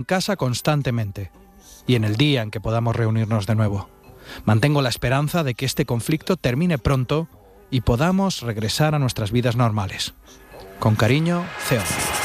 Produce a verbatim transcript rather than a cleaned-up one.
en casa constantemente y en el día en que podamos reunirnos de nuevo. Mantengo la esperanza de que este conflicto termine pronto y podamos regresar a nuestras vidas normales. Con cariño, C E O.